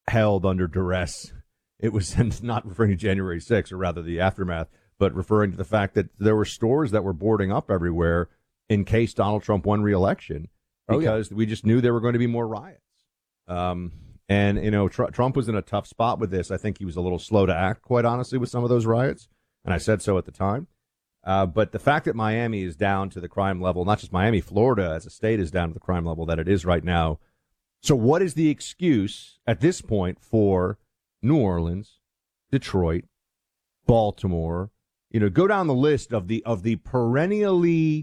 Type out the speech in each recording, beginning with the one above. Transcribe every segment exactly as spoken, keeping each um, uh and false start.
held under duress. It was not referring to January sixth, or rather the aftermath, but referring to the fact that there were stores that were boarding up everywhere in case Donald Trump won re-election, because oh, yeah. we just knew there were going to be more riots. Um, and, you know, tr- Trump was in a tough spot with this. I think he was a little slow to act, quite honestly, with some of those riots, and I said so at the time. Uh, but the fact that Miami is down to the crime level, not just Miami, Florida as a state is down to the crime level that it is right now. So what is the excuse at this point for New Orleans, Detroit, Baltimore? You know, go down the list of the of the perennially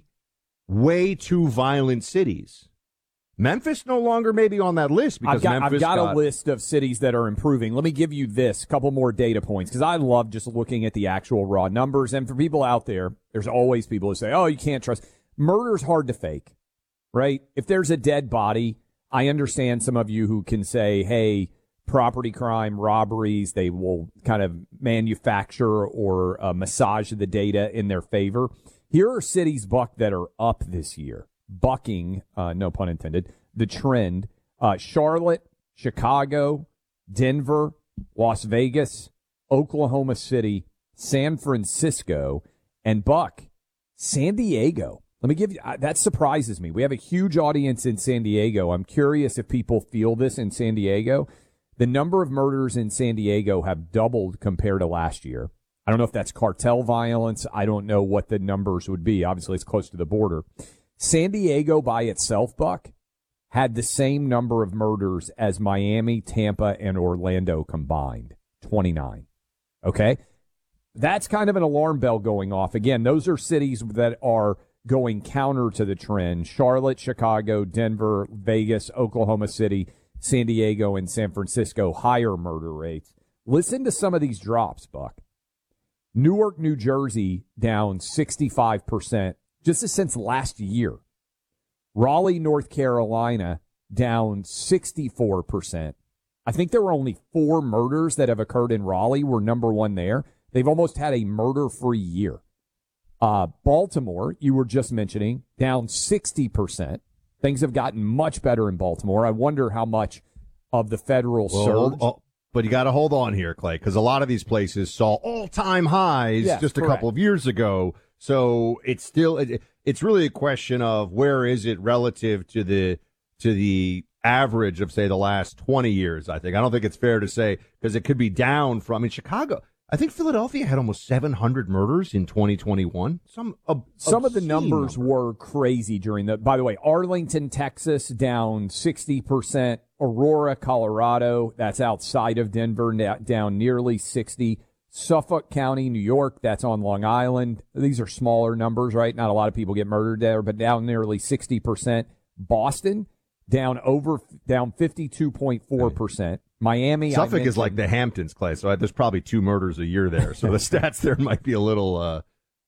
way too violent cities. Memphis no longer maybe on that list because I've got, Memphis I've got, got a list of cities that are improving. Let me give you this, a couple more data points, because I love just looking at the actual raw numbers. And for people out there, there's always people who say, oh, you can't trust. Murder's hard to fake, right? If there's a dead body, I understand some of you who can say, hey, property crime, robberies, they will kind of manufacture or uh, massage the data in their favor. Here are cities, Buck, that are up this year, bucking, uh, no pun intended, the trend. Uh, Charlotte, Chicago, Denver, Las Vegas, Oklahoma City, San Francisco, and Buck, San Diego. Let me give you, that surprises me. We have a huge audience in San Diego. I'm curious if people feel this in San Diego. The number of murders in San Diego have doubled compared to last year. I don't know if that's cartel violence. I don't know what the numbers would be. Obviously, it's close to the border. San Diego by itself, Buck, had the same number of murders as Miami, Tampa, and Orlando combined, twenty-nine. Okay? That's kind of an alarm bell going off. Again, those are cities that are going counter to the trend. Charlotte, Chicago, Denver, Vegas, Oklahoma City, San Diego, and San Francisco, higher murder rates. Listen to some of these drops, Buck. Newark, New Jersey, down sixty-five percent just since last year. Raleigh, North Carolina, down sixty-four percent. I think there were only four murders that have occurred in Raleigh. We're number one there. They've almost had a murder-free year. Uh, Baltimore, you were just mentioning, down sixty percent. Things have gotten much better in Baltimore. I wonder how much of the federal well, surge. Oh, but you got to hold on here, Clay, because a lot of these places saw all-time highs yes, just a correct. couple of years ago. So it's still it, it's really a question of where is it relative to the to the average of, say, the last twenty years, I think. I don't think it's fair to say, because it could be down from, I mean, Chicago. I think Philadelphia had almost seven hundred murders in twenty twenty-one. Some ob- Some of the numbers number. were crazy during the, by the way, Arlington, Texas, down sixty percent. Aurora, Colorado, that's outside of Denver, down nearly sixty. Suffolk County, New York, that's on Long Island. These are smaller numbers, right? Not a lot of people get murdered there, but down nearly sixty percent. Boston, down over, down fifty-two point four percent. Miami, Suffolk is like the Hamptons, Clay, so there's probably two murders a year there. So the stats there might be a little. Uh...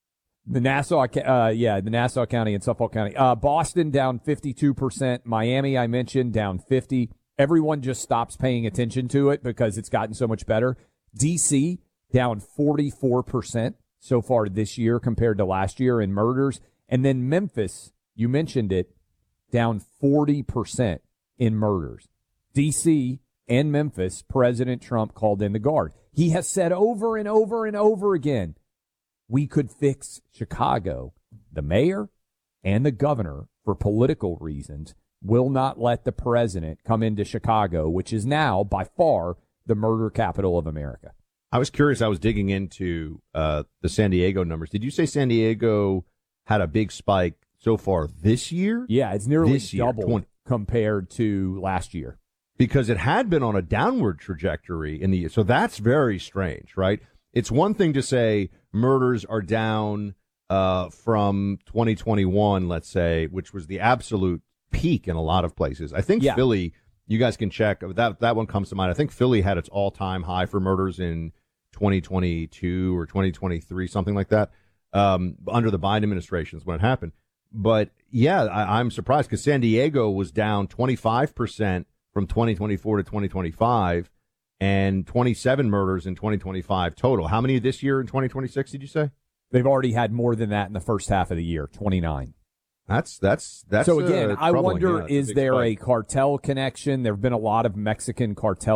The Nassau, uh, yeah, the Nassau County and Suffolk County. Uh, Boston down fifty-two percent. Miami, I mentioned, down fifty. Everyone just stops paying attention to it because it's gotten so much better. D C down forty-four percent so far this year compared to last year in murders. And then Memphis, you mentioned it, down forty percent in murders. D C and Memphis, President Trump called in the guard. He has said over and over and over again, we could fix Chicago. The mayor and the governor, for political reasons, will not let the president come into Chicago, which is now, by far, the murder capital of America. I was curious. I was digging into uh, the San Diego numbers. Did you say San Diego had a big spike so far this year? Yeah, it's nearly this year, double twenty compared to last year. Because it had been on a downward trajectory in the so that's very strange, right? It's one thing to say murders are down uh, from twenty twenty-one, let's say, which was the absolute peak in a lot of places. I think yeah. Philly, you guys can check that that one comes to mind. I think Philly had its all-time high for murders in twenty twenty-two or twenty twenty-three, something like that, um, under the Biden administration is when it happened. But yeah, I, I'm surprised because San Diego was down twenty-five percent from twenty twenty-four to twenty twenty-five, and twenty-seven murders in twenty twenty-five total. How many this year in twenty twenty-six, did you say? They've already had more than that in the first half of the year, twenty-nine. That's that's that's so again. Uh, I wonder, yeah, is a there spike. a cartel connection? There have been a lot of Mexican cartel